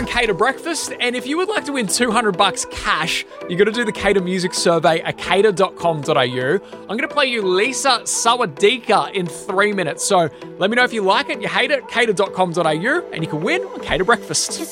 on Cater Breakfast, and if you would like to win $200 cash, you got to do the Cater Music Survey at cater.com.au. I'm going to play you Lisa Sawadika in 3 minutes, so let me know if you like it, you hate it, cater.com.au, and you can win on Cater Breakfast.